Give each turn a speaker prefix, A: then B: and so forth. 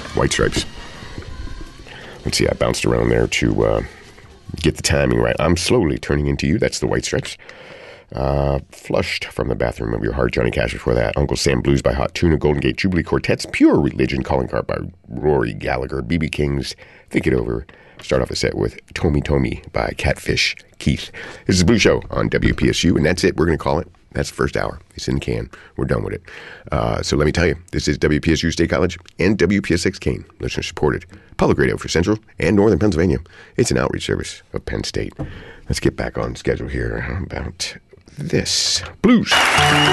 A: White Stripes. Let's see, I bounced around there to get the timing right. I'm slowly turning into you. That's the White Stripes. Flushed from the bathroom of your heart, Johnny Cash. Before that, Uncle Sam Blues by Hot Tuna, Golden Gate Jubilee Quartets, Pure Religion, Calling Card by Rory Gallagher, B.B. King's Think It Over. Start off the set with Tommy Tommy by Catfish Keith. This is the Blues Show on WPSU, and that's it. We're going to call it. That's the first hour. It's in the can. We're done with it. So let me tell you, this is WPSU State College and WPSX Kane, listener supported. Public radio for Central and Northern Pennsylvania. It's an outreach service of Penn State. Let's get back on schedule here. How about this? Blues.